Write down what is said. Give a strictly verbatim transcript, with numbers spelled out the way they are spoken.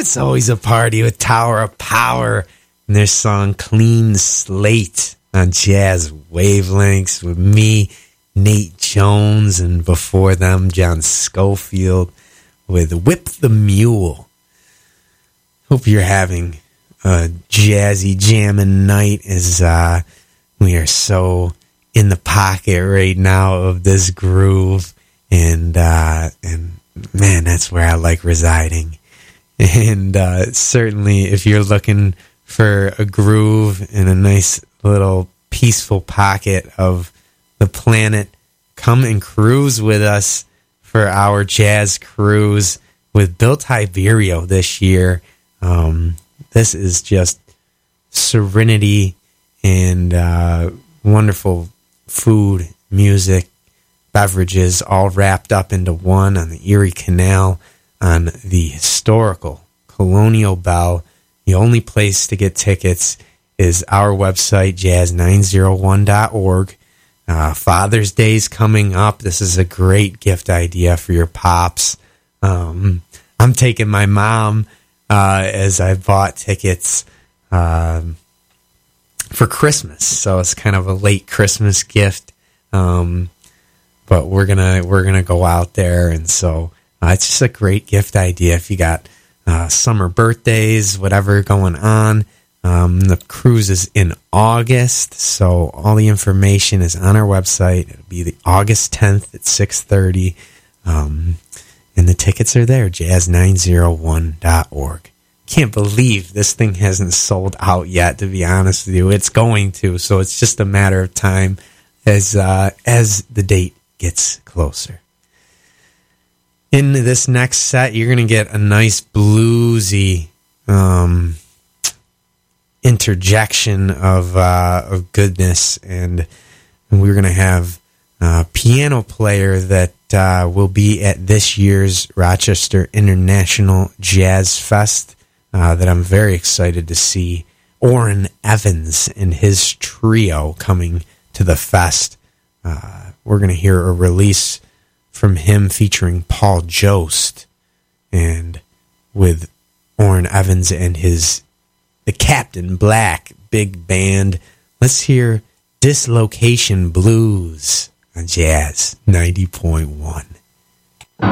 it's always a party with Tower of Power and their song Clean Slate on Jazz Wavelengths with me, Nate Jones, and before them, John Schofield with Whip the Mule. Hope you're having a jazzy jamming night as uh, we are so in the pocket right now of this groove, and uh, and man, that's where I like residing. And uh, certainly, if you're looking for a groove and a nice little peaceful pocket of the planet, come and cruise with us for our jazz cruise with Built Iberio this year. Um, this is just serenity and uh, wonderful food, music, beverages all wrapped up into one on the Erie Canal on the historical Colonial Bell. The only place to get tickets is our website, jazz nine oh one dot org. Uh, Father's Day's coming up. This is a great gift idea for your pops. Um, I'm taking my mom uh, as I bought tickets um, for Christmas, so it's kind of a late Christmas gift. Um, but we're gonna we're gonna go out there, and so uh, it's just a great gift idea if you got uh, summer birthdays, whatever going on. Um, the cruise is in August, so all the information is on our website. It'll be the August tenth at six thirty, um, and the tickets are there, jazz nine oh one dot org. Can't believe this thing hasn't sold out yet, to be honest with you. It's going to, so it's just a matter of time as uh, as the date gets closer. In this next set, you're going to get a nice bluesy Um, interjection of uh, of goodness, and, and we're going to have a piano player that uh, will be at this year's Rochester International Jazz Fest uh, that I'm very excited to see. Orrin Evans and his trio coming to the fest. Uh, we're going to hear a release from him featuring Paul Jost, and with Orrin Evans and his the Captain Black Big Band. Let's hear Dislocation Blues on Jazz ninety point one.